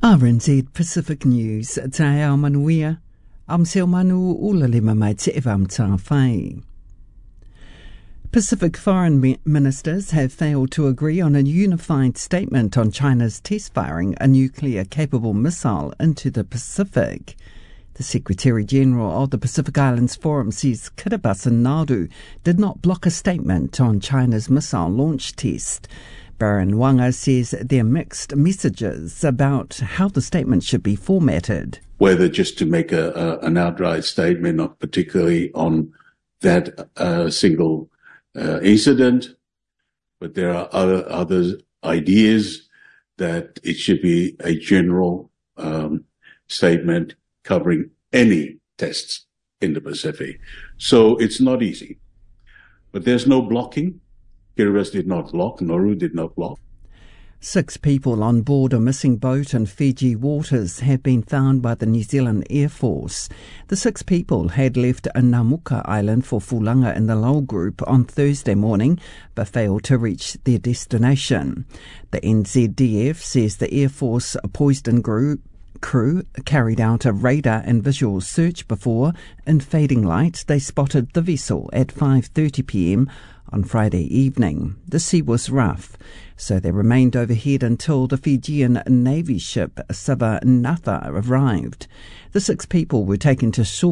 RNZ Pacific News, Tae ao manuia, am seo manu ula lima mai te evam tā whai. Pacific foreign ministers have failed to agree on a unified statement on China's test firing a nuclear-capable missile into the Pacific. The Secretary-General of the Pacific Islands Forum says Kiribati and Nauru did not block a statement on China's missile launch test. Baron Wanga says there are mixed messages about how the statement should be formatted. Whether just to make an outright statement, not particularly on that single incident, but there are other ideas that it should be a general statement covering any tests in the Pacific. So it's not easy. But there's no blocking. Kiribati did not block, Nauru did not block. 6 people on board a missing boat in Fiji waters have been found by the New Zealand Air Force. The 6 people had left Namuka Island for Fulanga in the Lull Group on Thursday morning, but failed to reach their destination. The NZDF says the Air Force Poison Group crew carried out a radar and visual search before, in fading light, they spotted the vessel at 5:30 p.m. on Friday evening. The sea was rough, so they remained overhead until the Fijian Navy ship Savanatha arrived. The 6 people were taken to shore